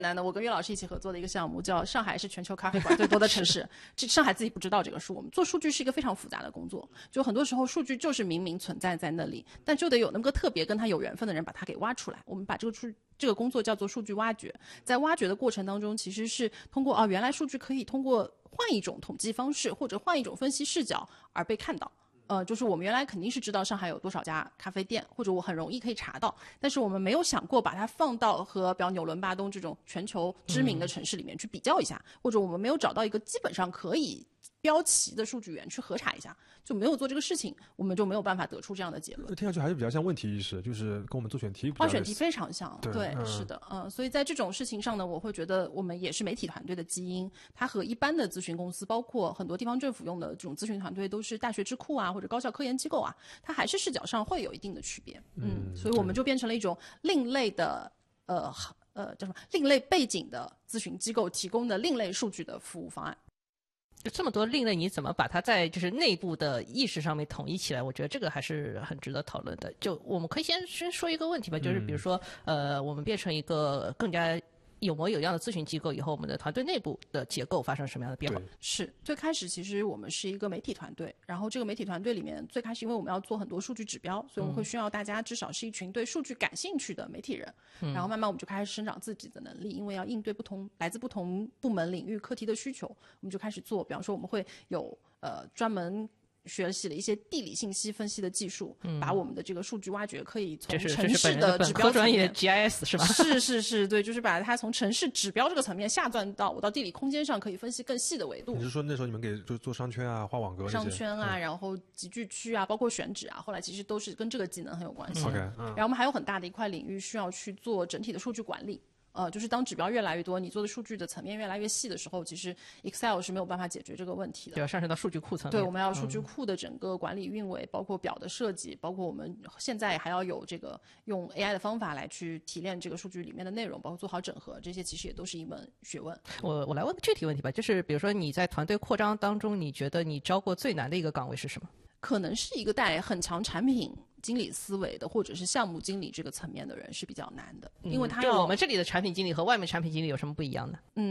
难的，我跟岳老师一起合作的一个项目叫上海是全球咖啡馆最多的城市。这上海自己不知道这个数，我们做数据是一个非常复杂的工作，就很多时候数据就是明明存在在那里，但就得有那么个特别跟他有缘分的人把它给挖出来。我们把这个工作叫做数据挖掘，在挖掘的过程当中，其实是通过原来数据可以通过换一种统计方式或者换一种分析视角而被看到。就是我们原来肯定是知道上海有多少家咖啡店，或者我很容易可以查到，但是我们没有想过把它放到和比如纽伦巴东这种全球知名的城市里面去比较一下，或者我们没有找到一个基本上可以标齐的数据源去核查一下，就没有做这个事情，我们就没有办法得出这样的结论。 听上去还是比较像问题意识，就是跟我们做选题比较画选题非常像，对， 嗯、 是的，所以在这种事情上呢，我会觉得我们也是媒体团队的基因，它和一般的咨询公司，包括很多地方政府用的这种咨询团队，都是大学智库啊或者高校科研机构啊，它还是视角上会有一定的区别，所以我们就变成了一种另类的叫什么另类背景的咨询机构提供的另类数据的服务方案。 就这么多另类，你怎么把它在就是内部的意识上面统一起来？我觉得这个还是很值得讨论的。就我们可以先说一个问题吧，就是比如说我们变成一个更加有模有样的咨询机构以后，我们的团队内部的结构发生什么样的变化？ 是最开始其实我们是一个媒体团队，然后这个媒体团队里面最开始因为我们要做很多数据指标，所以我们会需要大家至少是一群对数据感兴趣的媒体人，然后慢慢我们就开始生长自己的能力，因为要应对来自不同部门领域课题的需求，我们就开始做，比方说我们会有专门学习了一些地理信息分析的技术，把我们的这个数据挖掘可以从城市的指标专业 GIS 是吧？ 是，对，就是把它从城市指标这个层面下钻到我到地理空间上，可以分析更细的维度。 你是说那时候你们给就做商圈啊、画网格商圈啊，然后集聚区啊，包括选址啊，后来其实都是跟这个技能很有关系。然后我们还有很大的一块领域需要去做整体的数据管理。就是当指标越来越多，你做的数据的层面越来越细的时候，其实 Excel 是没有办法解决这个问题的， 就要上升到数据库层面。 对，我们要数据库的整个管理运维，包括表的设计，包括我们现在还要有这个用 AI 的方法来去提炼这个数据里面的内容，包括做好整合，这些其实也都是一门学问。 我来问个具体问题吧，就是比如说你在团队扩张当中，你觉得你招过最难的一个岗位是什么？ 可能是一个带很强产品经理思维的，或者是项目经理这个层面的人是比较难的，因为他就我们这里的产品经理和外面产品经理有什么不一样呢？